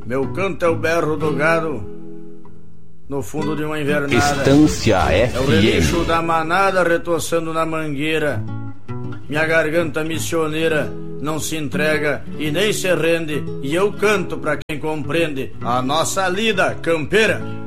Meu canto é o berro do gado no fundo de uma invernada. Estância FM. É o relincho da manada retoçando na mangueira. Minha garganta missioneira não se entrega e nem se rende, e eu canto pra quem compreende a nossa lida campeira.